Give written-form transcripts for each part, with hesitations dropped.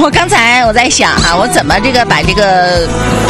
刚才我在想哈，我怎么把这个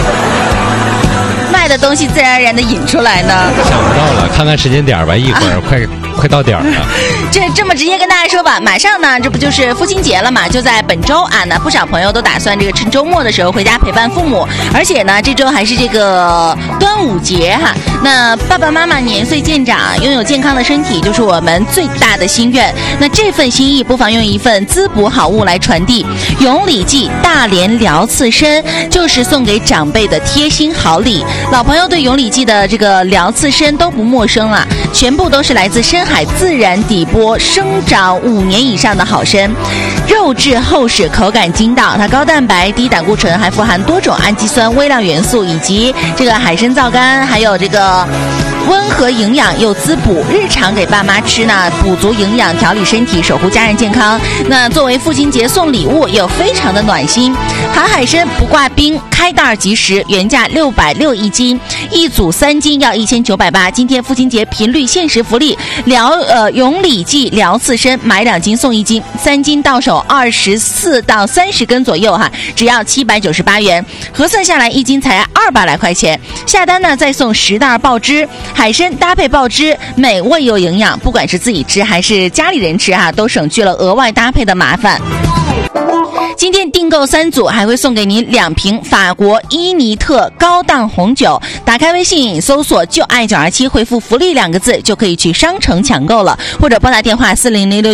卖的东西自然而然的引出来呢？ 想不到了，看看时间点吧，一会儿快到点了。 这么直接跟大家说吧，马上呢，这不就是父亲节了嘛？就在本周啊，那不少朋友都打算这个趁周末的时候回家陪伴父母，而且呢，这周还是这个端午节哈。那爸爸妈妈年岁渐长，拥有健康的身体就是我们最大的心愿。那这份心意，不妨用一份滋补好物来传递。永礼记大连疗刺参就是送给长辈的贴心好礼。老朋友对永礼记的这个疗刺参都不陌生了，全部都是来自深海自然底波生长5年以上的好参，肉质厚实，口感筋道，它高蛋白低胆固醇，还富含多种氨基酸微量元素以及这个海参皂苷，还有这个温和营养又滋补，日常给爸妈吃呢，补足营养，调理身体，守护家人健康。那作为父亲节送礼物，又非常的暖心。含海参不挂冰，开袋即食，原价660一斤，一组3斤要1980。今天父亲节频率限时福利，永礼记疗刺参买2斤送1斤，3斤到手24到30根左右哈，只要798元，核算下来1斤才200来块钱。下单呢再送10袋爆汁，海参搭配爆汁，美味又营养，不管是自己吃还是家里人吃哈，都省去了额外搭配的麻烦。今天订购3组还会送给您2瓶法国伊尼特高档红酒。打开微信搜索就爱927，回复福利2个字就可以去商城抢购了，或者拨打电话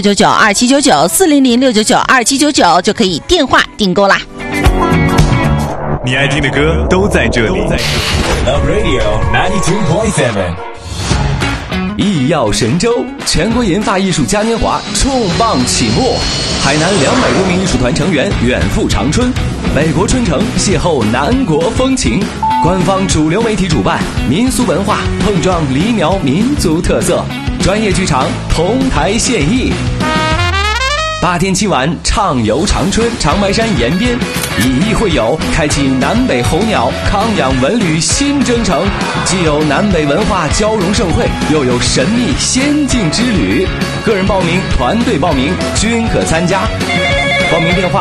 400-699-2799 就可以电话订购啦。 你爱听的歌都在这里。Love Radio 92.7。 艺耀神州全国研发艺术嘉年华重磅启幕，海南200多名艺术团成员远赴长春，北国春城邂逅南国风情。官方主流媒体主办，民俗文化碰撞黎苗民族特色，专业剧场同台献艺。8天7晚畅游长春长白山沿边，以艺会友，开启南北候鸟康养文旅新征程。既有南北文化交融盛会，又有神秘仙境之旅。个人报名、团队报名均可参加。报名电话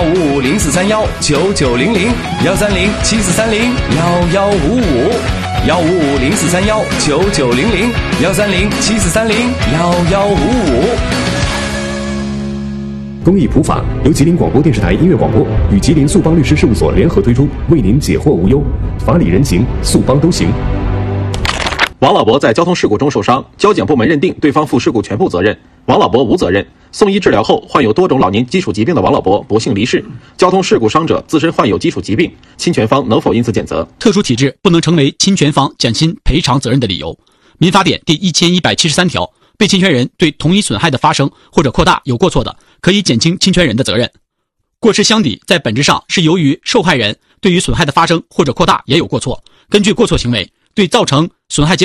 155-0431-9900130-115-0431-9900130-115-0430-115-55。 公益普法由吉林广播电视台音乐广播与吉林速邦律师事务所联合推出，为您解惑无忧，法理人情，速邦都行。 王老伯在交通事故中受伤，交警部门认定对方负事故全部责任，王老伯无责任。送医治疗后，患有多种老年基础疾病的王老伯不幸离世。交通事故伤者自身患有基础疾病，侵权方能否因此减责？ 特殊体质不能成为侵权方减轻赔偿责任的理由。民法典第1173条，被侵权人对同一损害的发生或者扩大有过错的，可以减轻侵权人的责任。过失相抵在本质上是由于受害人对于损害的发生或者扩大也有过错，根据过错行为对造成损害结